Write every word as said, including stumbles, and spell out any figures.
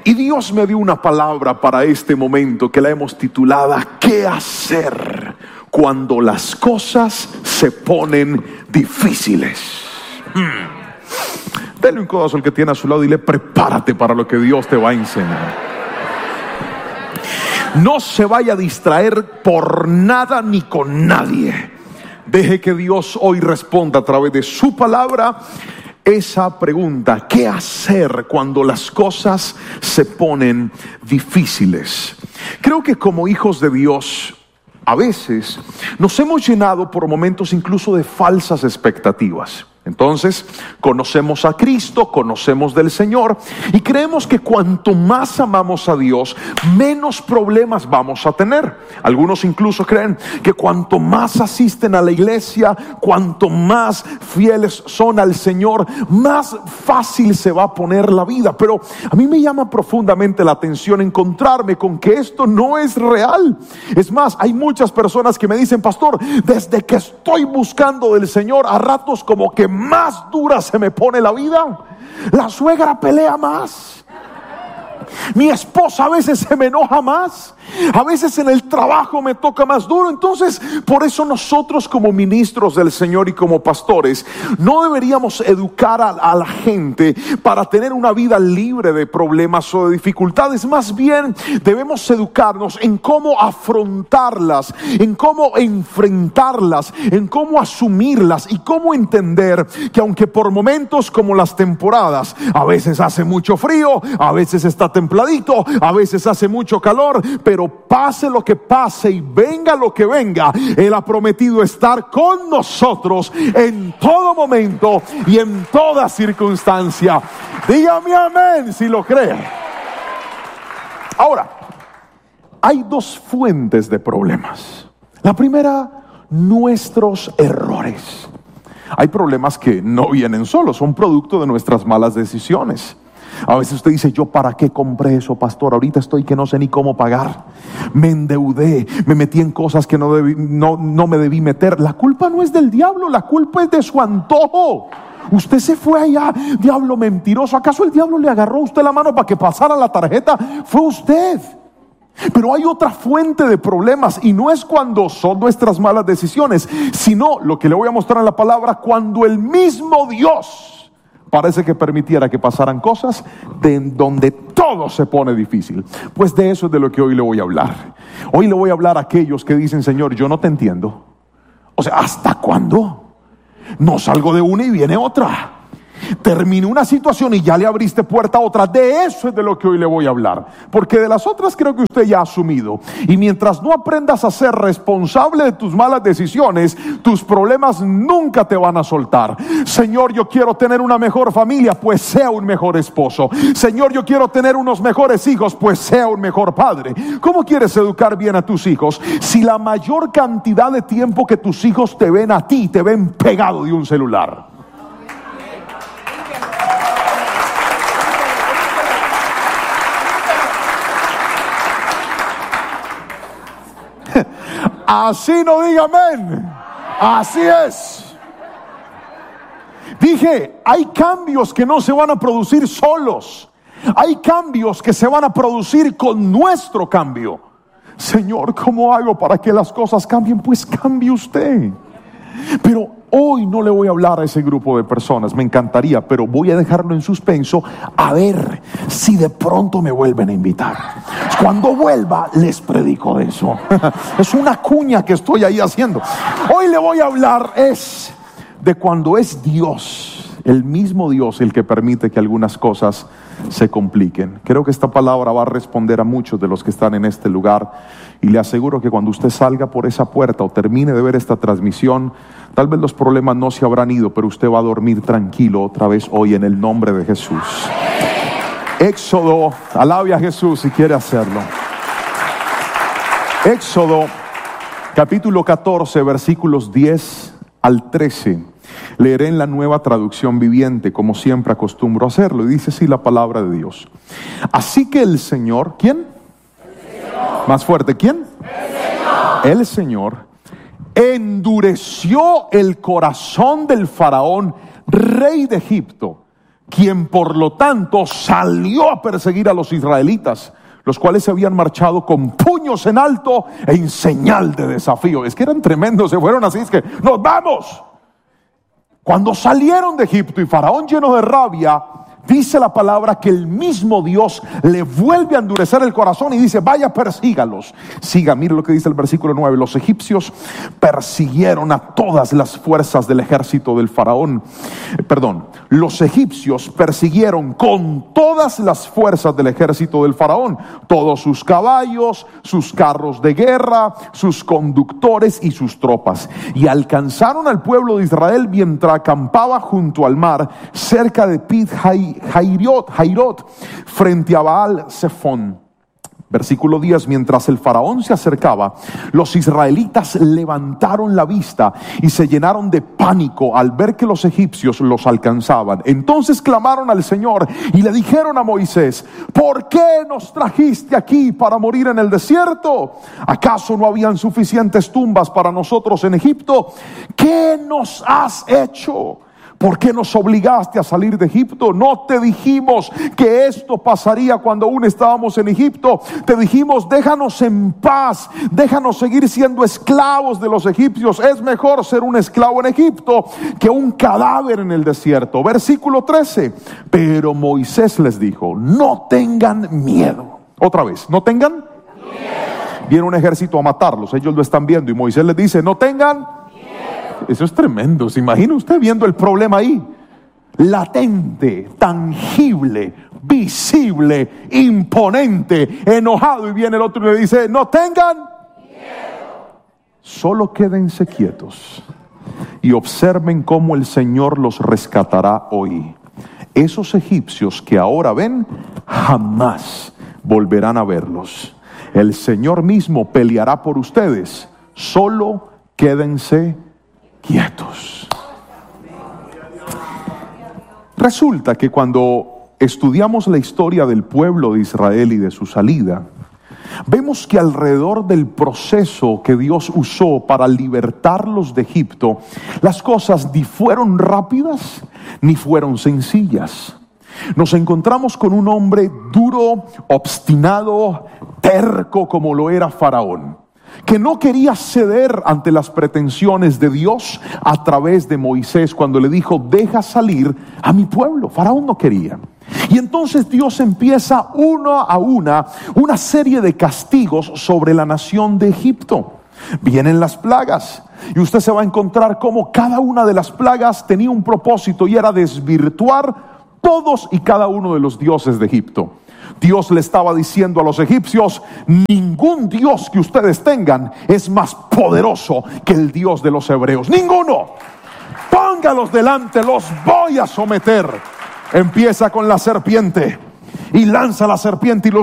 Y Dios me dio una palabra para este momento que la hemos titulado ¿qué hacer cuando las cosas se ponen difíciles? Hmm. Dele un codazo al que tiene a su lado y dile: prepárate para lo que Dios te va a enseñar. No se vaya a distraer por nada ni con nadie. Deje que Dios hoy responda a través de su palabra esa pregunta: ¿qué hacer cuando las cosas se ponen difíciles? Creo que como hijos de Dios, a veces nos hemos llenado por momentos incluso de falsas expectativas. Entonces, conocemos a Cristo, conocemos del Señor y creemos que cuanto más amamos a Dios, menos problemas vamos a tener. Algunos incluso creen que cuanto más asisten a la iglesia, cuanto más fieles son al Señor, más fácil se va a poner la vida. Pero a mí me llama profundamente la atención encontrarme con que esto no es real. Es más, hay muchas personas que me dicen: pastor, desde que estoy buscando del Señor, a ratos como que más dura se me pone la vida. La suegra pelea más. Mi esposa a veces se me enoja más. A veces en el trabajo me toca más duro. Entonces, por eso nosotros como ministros del Señor y como pastores no deberíamos educar a, a la gente para tener una vida libre de problemas o de dificultades. Más bien debemos educarnos en cómo afrontarlas, en cómo enfrentarlas, en cómo asumirlas y cómo entender que aunque por momentos como las temporadas, a veces hace mucho frío, a veces está templadito, a veces hace mucho calor, pero pase lo que pase y venga lo que venga, Él ha prometido estar con nosotros en todo momento y en toda circunstancia. Dígame amén si lo cree. Ahora, hay dos fuentes de problemas. La primera, nuestros errores. Hay problemas que no vienen solos, son producto de nuestras malas decisiones. A veces usted dice: yo para qué compré eso, pastor, ahorita estoy que no sé ni cómo pagar, me endeudé, me metí en cosas que no, debí, no, no me debí meter. La culpa no es del diablo, la culpa es de su antojo. Usted se fue allá, diablo mentiroso. ¿Acaso el diablo le agarró a usted la mano para que pasara la tarjeta? Fue usted. Pero hay otra fuente de problemas, y no es cuando son nuestras malas decisiones, sino lo que le voy a mostrar en la palabra, cuando el mismo Dios parece que permitiera que pasaran cosas de donde todo se pone difícil. Pues de eso es de lo que hoy le voy a hablar. Hoy le voy a hablar a aquellos que dicen: Señor, yo no te entiendo. O sea, ¿hasta cuándo? No salgo de una y viene otra. Terminé una situación y ya le abriste puerta a otra. De eso es de lo que hoy le voy a hablar, porque de las otras creo que usted ya ha asumido. Y mientras no aprendas a ser responsable de tus malas decisiones, tus problemas nunca te van a soltar. Señor, yo quiero tener una mejor familia, pues sea un mejor esposo. Señor, yo quiero tener unos mejores hijos, pues sea un mejor padre. ¿Cómo quieres educar bien a tus hijos si la mayor cantidad de tiempo que tus hijos te ven a ti, te ven pegado de un celular? Así no diga amén. Así es. Dije, hay cambios que no se van a producir solos. Hay cambios que se van a producir con nuestro cambio. Señor, ¿cómo hago para que las cosas cambien? Pues cambie usted. Pero hoy no le voy a hablar a ese grupo de personas, me encantaría, pero voy a dejarlo en suspenso a ver si de pronto me vuelven a invitar. Cuando vuelva les predico de eso. Es una cuña que estoy ahí haciendo. Hoy le voy a hablar es de cuando es Dios, el mismo Dios, el que permite que algunas cosas se compliquen. Creo que esta palabra va a responder a muchos de los que están en este lugar, y le aseguro que cuando usted salga por esa puerta o termine de ver esta transmisión, tal vez los problemas no se habrán ido, pero usted va a dormir tranquilo otra vez hoy en el nombre de Jesús. Éxodo, alabe a Jesús si quiere hacerlo. Éxodo capítulo catorce, versículos diez al trece. Leeré en la Nueva Traducción Viviente, como siempre acostumbro hacerlo, y dice así la palabra de Dios. Así que el Señor, ¿quién? El Señor. Más fuerte, ¿quién? El Señor. El Señor endureció el corazón del faraón, rey de Egipto, quien por lo tanto salió a perseguir a los israelitas, los cuales se habían marchado con puños en alto e en señal de desafío. Es que eran tremendos, se fueron así, es que ¡nos vamos! Cuando salieron de Egipto y Faraón, lleno de rabia, dice la palabra que el mismo Dios le vuelve a endurecer el corazón y dice: vaya, persígalos. Siga, mire lo que dice el versículo nueve. Los egipcios persiguieron a todas las fuerzas del ejército del faraón. Eh, perdón, los egipcios persiguieron con todas las fuerzas del ejército del faraón, todos sus caballos, sus carros de guerra, sus conductores y sus tropas. Y alcanzaron al pueblo de Israel mientras acampaba junto al mar, cerca de Pit-Jairot, Jairot, frente a Baal-Zephón. Versículo diez. Mientras el faraón se acercaba, los israelitas levantaron la vista y se llenaron de pánico al ver que los egipcios los alcanzaban. Entonces clamaron al Señor y le dijeron a Moisés: ¿por qué nos trajiste aquí para morir en el desierto? ¿Acaso no habían suficientes tumbas para nosotros en Egipto? ¿Qué nos has hecho? ¿Por qué nos obligaste a salir de Egipto? ¿No te dijimos que esto pasaría cuando aún estábamos en Egipto? Te dijimos: déjanos en paz, déjanos seguir siendo esclavos de los egipcios. Es mejor ser un esclavo en Egipto que un cadáver en el desierto. Versículo trece. Pero Moisés les dijo: no tengan miedo. Otra vez, no tengan miedo. Viene un ejército a matarlos, ellos lo están viendo, y Moisés les dice: no tengan. Eso es tremendo. ¿Se imagina usted viendo el problema ahí? Latente, tangible, visible, imponente, enojado, y viene el otro y le dice: no tengan miedo. Solo quédense quietos y observen cómo el Señor los rescatará hoy. Esos egipcios que ahora ven, jamás volverán a verlos. El Señor mismo peleará por ustedes. Solo quédense quietos. Resulta que cuando estudiamos la historia del pueblo de Israel y de su salida, vemos que alrededor del proceso que Dios usó para libertarlos de Egipto, las cosas ni fueron rápidas ni fueron sencillas. Nos encontramos con un hombre duro, obstinado, terco como lo era Faraón, que no quería ceder ante las pretensiones de Dios a través de Moisés cuando le dijo: deja salir a mi pueblo. Faraón no quería. Y entonces Dios empieza uno a una una serie de castigos sobre la nación de Egipto. Vienen las plagas y usted se va a encontrar cómo cada una de las plagas tenía un propósito, y era desvirtuar todos y cada uno de los dioses de Egipto. Dios le estaba diciendo a los egipcios: ningún Dios que ustedes tengan es más poderoso que el Dios de los hebreos. Ninguno. Póngalos delante, los voy a someter. Empieza con la serpiente y lanza la serpiente y los